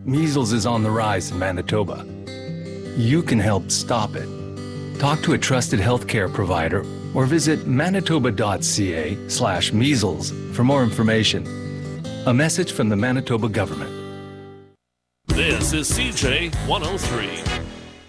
measles is on the rise in Manitoba. You can help stop it. Talk to a trusted healthcare provider or visit manitoba.ca/measles for more information. A message from the Manitoba government. This is CJ 103.